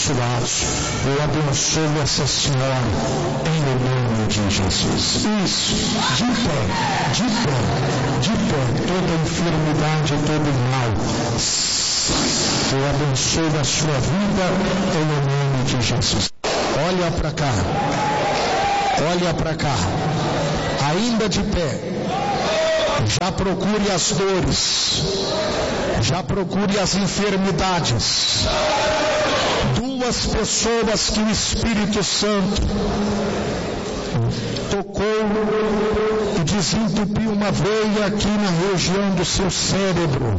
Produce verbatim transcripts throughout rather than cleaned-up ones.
abençoados. Eu abençoo essa senhora em nome de Jesus. Isso, de pé, de pé, de pé, toda enfermidade, todo mal. Eu abençoo a sua vida em nome de Jesus. Olha para cá, olha para cá, ainda de pé. Já procure as dores, já procure as enfermidades. Duas pessoas que o Espírito Santo tocou e desentupiu uma veia aqui na região do seu cérebro.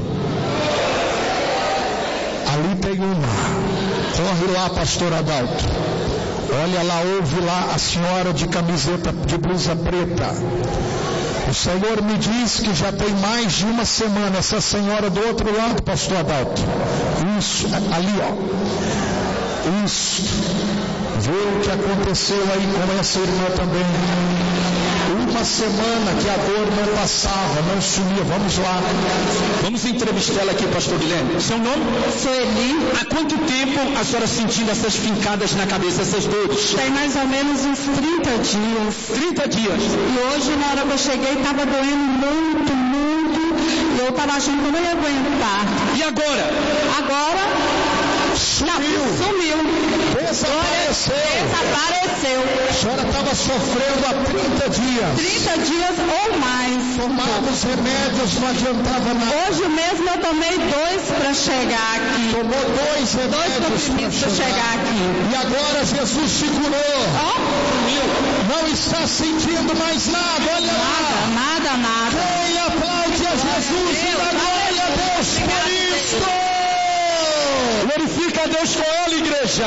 Ali tem uma. Corre lá, pastor Adalto. Olha lá, ouve lá a senhora de camiseta, de blusa preta. O Senhor me diz que já tem mais de uma semana essa senhora do outro lado, pastor Adalto. Isso, ali ó. Isso. Vê o que aconteceu aí com essa irmã também. Uma semana que a dor não passava, não sumia. Vamos lá. Vamos entrevistar ela aqui, pastor Guilherme. Seu nome? Sueli. Há quanto tempo a senhora sentindo essas fincadas na cabeça, essas dores? Tem mais ou menos uns trinta dias. trinta dias. E hoje, na hora que eu cheguei, estava doendo muito, muito. E eu estava achando que eu não ia aguentar. E agora? Agora... Sumiu. Não, sumiu. Desapareceu. Desapareceu. A senhora estava sofrendo há trinta dias. trinta dias ou mais. Tomava os remédios, não adiantava nada. Hoje mesmo eu tomei dois para chegar aqui. Tomou dois remédios para chegar. chegar aqui. E agora Jesus te curou. Oh? Não está sentindo mais nada. Olha nada, lá. Nada, nada. Quem aplaude a Jesus e dá glória a Deus por isto. Glorifica a Deus com ela, igreja.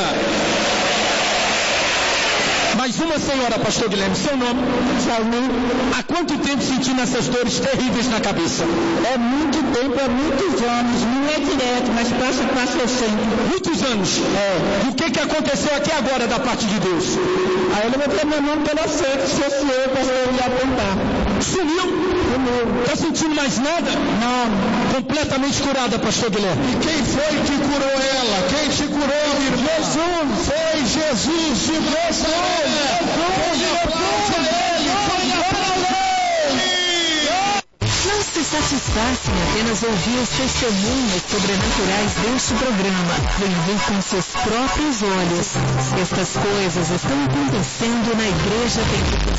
Mais uma senhora, pastor Guilherme, seu nome? Salmão. Há quanto tempo sentindo essas dores terríveis na cabeça? É muito tempo, é muitos anos. Não é direto, mas passa, passa sempre. Muitos anos? É. E o que que aconteceu aqui agora da parte de Deus? Aí ele botou minha mão pela frente, se fosse eu, para eu ir apontar. Sumiu? Sumiu. Está sentindo mais nada? Não. Completamente curada, pastor Guilherme. E quem foi que curou ela? Quem te curou, minha irmã? Jesus. Foi Jesus de Nazaré. Não se satisfaça em apenas ouvir os testemunhos sobrenaturais deste programa. Venha ver com seus próprios olhos. Estas coisas estão acontecendo na Igreja Pentecostal.